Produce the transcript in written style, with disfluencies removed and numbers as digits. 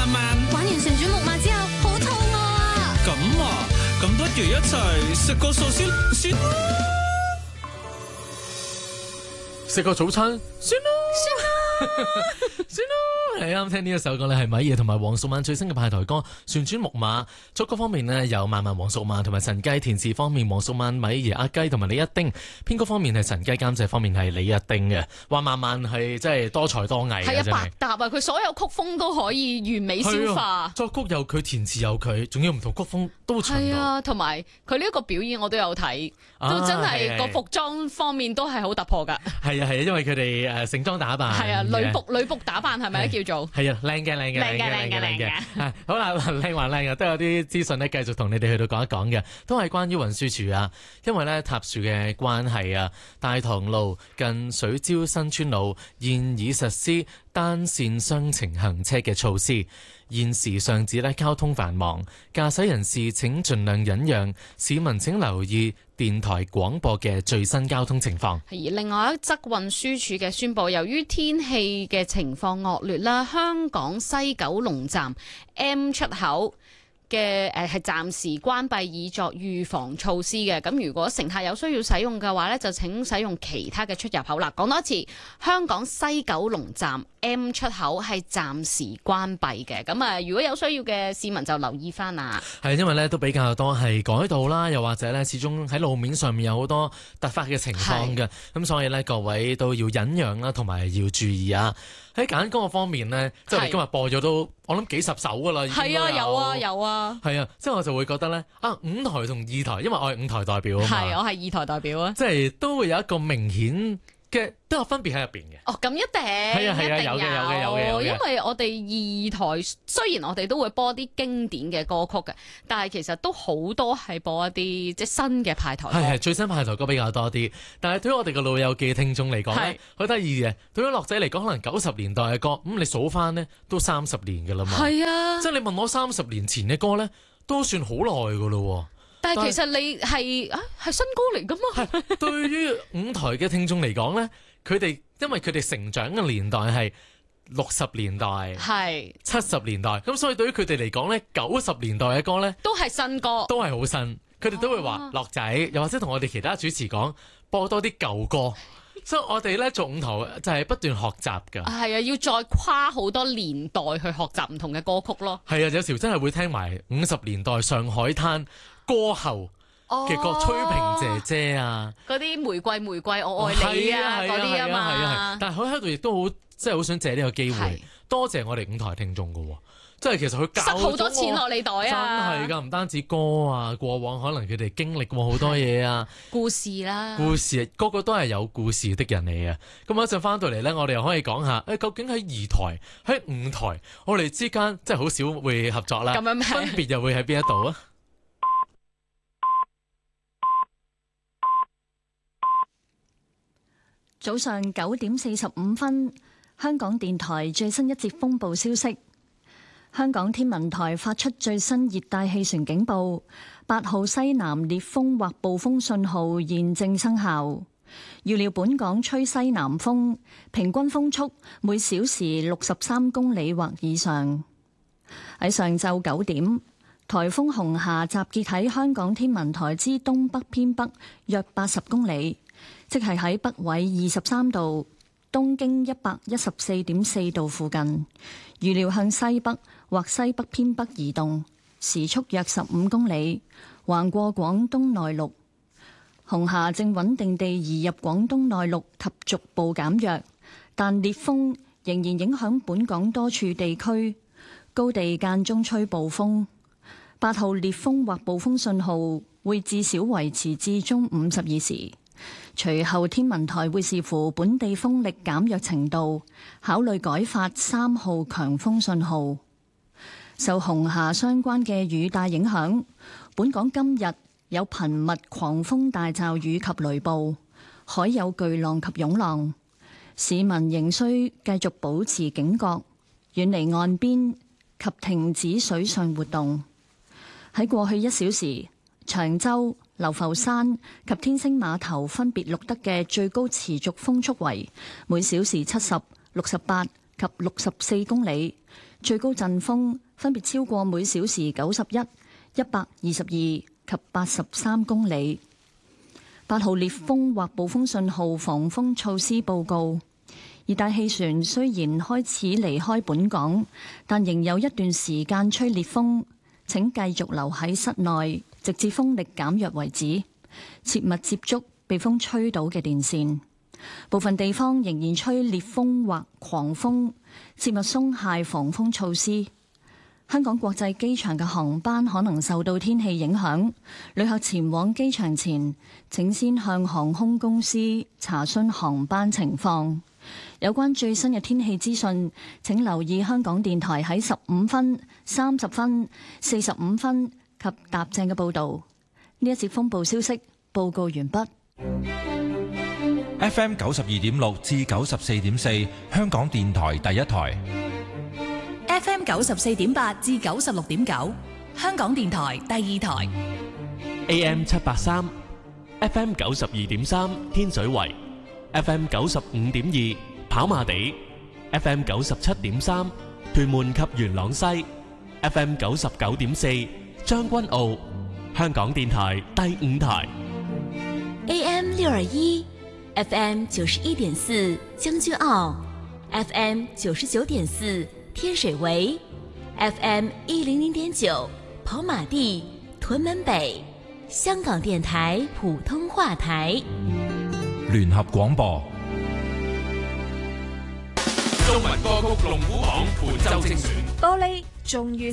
慢慢玩完旋轉木馬之後，好肚餓啊！ 咁啊，咁不如一齊食個壽司先啦， 食個早餐先啦，先啦。係啱聽呢一首歌咧，係米爺同埋黃淑蔓最新嘅派台歌《旋轉木馬》。作曲方面呢，有萬萬黃淑蔓同埋陳雞，填詞方面黃淑蔓、米爺、阿雞同埋李一丁，編曲方面係陳雞，監製方面係李一丁嘅。話萬萬係真係多才多藝嘅， 係啊， 真係百搭啊！佢所有曲風都可以完美消化， 作曲有佢，填詞有佢，仲要唔同曲風都循到。 係啊，同埋佢呢一個表演我都有睇，都真係個服裝方面都係好突破㗎。 係啊係啊，因為佢哋盛裝打扮。 係啊，女僕打扮係咪叫做？ 係啊，靚嘅。好啦，靚還靚嘅，都有啲資訊咧，繼續同你哋去到講一講嘅，都係關於運輸署啊。因為咧塌樹嘅關係啊，大棠路近水蕉新村路現已實施單線雙程行車嘅措施。現時上址咧交通繁忙，駕駛人士請盡量忍讓，市民請留意電台廣播嘅最新交通情況。 而另外一則運輸署嘅宣佈，由於天氣嘅情況惡劣啦，香港西九龍站 M 出口嘅係暫時關閉，以作預防措施嘅。咁如果乘客有需要使用嘅話呢，就請使用其他嘅出入口啦。講多一次，香港西九龍站 M 出口係暫時關閉嘅。咁啊，如果有需要嘅市民就留意翻啦。 係因為呢都比較多係改道啦，又或者呢始終喺路面上面有好多突發嘅情況嘅，咁所以呢，各位都要忍讓啦，同埋要注意啊。喺揀歌嘅方面呢，即係我哋今日播咗都我諗幾十首噶啦， 係啊，有啊， 係啊，即係我就會覺得呢，啊五台同二台，因為我係五台代表啊嘛， 係我係二台代表啊， 即係都會有一個明顯嘅都有分別喺入邊嘅。 哦，咁一定係啊，有嘅， 因為我哋二台雖然我哋都會播啲經典嘅歌曲嘅，但係其實都好多係播一啲即係新嘅派台歌。 係最新派台歌比較多啲，但係對於我哋嘅老友記聽眾嚟講咧，好得意嘅。對於樂仔嚟講，可能90年代嘅歌，咁你數翻呢都30年㗎啦嘛。係啊，即係你問我30年前嘅歌咧，都算好耐㗎咯。 但係其實你係新歌嚟㗎嘛？ 係對於五台嘅聽眾嚟講咧，佢哋因為佢哋成長嘅年代係60年代、係70年代，咁所以對於佢哋嚟講咧，90年代嘅歌咧都係新歌， 都係好新。佢哋都會話樂仔，又或者同我哋其他主持講播多啲舊歌。所以我哋咧做五台就係不斷學習㗎。 係啊，要再跨好多年代去學習唔同嘅歌曲咯。 係啊，有時真係會聽埋50年代上海灘歌后嘅歌，崔萍姐姐啊， 嗰啲玫瑰我愛你啊嗰啲啊嘛。 但係佢喺度亦都好，即係好想借呢個機會，多謝我哋五台聽眾㗎喎。即係其實佢教咗我， 塞好多錢落你袋啊！ 真係㗎，唔單止歌啊，過往可能佢哋經歷過好多嘢啊， 故事啦， 故事個個都係有故事的人嚟嘅。咁一陣翻到嚟咧，我哋又可以講下，究竟喺二台、喺五台，我哋之間即係好少會合作啦。咁樣咩？分別又會喺邊一度啊？ 早上9點45分，香港電台最新一節風暴消息。香港天文台發出最新熱帶氣旋警報，8號西南烈風或暴風信號現正生效。預料本港吹西南風，平均風速每小時63公里或以上。喺上晝9點，颱風紅霞集結喺香港天文台之東北偏北約80公里，即係喺北緯23度、東經114.4度附近。預料向西北或西北偏北移動，時速約15公里，橫過廣東內陸。紅霞正穩定地移入廣東內陸及逐步減弱，但烈風仍然影響本港多處地區，高地間中吹暴風。8號烈風或暴風信號會至少維持至中午12時。隨後天文台會視乎本地風力減弱程度，考慮改發3號強風信號。受紅霞相關嘅雨帶影響，本港今日有頻密狂風大驟雨及雷暴，海有巨浪及湧浪，市民仍需繼續保持警覺，遠離岸邊及停止水上活動。喺過去1小時，長洲、流浮山及天星碼頭分別錄得嘅最高持續風速為每小時70、68 及64公里，最高陣風分別超過每小時91、122及83公里。8號烈風或暴風信號防風措施報告。熱帶氣旋雖然開始離開本港，但仍有一段時間吹烈風，請繼續留喺室內，直至風力減弱為止。切勿接觸被風吹倒嘅電線。部分地方仍然吹烈風或狂風，切勿鬆懈防風措施。香港國際機場嘅航班可能受到天氣影響，旅客前往機場前，請先向航空公司查詢航班情況。有關最新嘅天氣資訊，請留意香港電台喺15分、30分、45分及踏正嘅報導。呢一節風暴消息報告完畢。 FM 92.6至94.4，香港電台第一台。 FM 94.8至96.9，香港電台第二台。 AM 783 FM 92.3天水圍， FM 95.2跑馬地， FM 97.3屯門及元朗西， FM 99.4將軍澳，香港電台第五台。 AM 621 FM 91.4將軍澳， FM 99.4天水圍， FM 100.9跑馬地屯門北，香港電台普通話台。 聯合廣播。 中文歌曲龍虎榜本周精選。 玻璃終於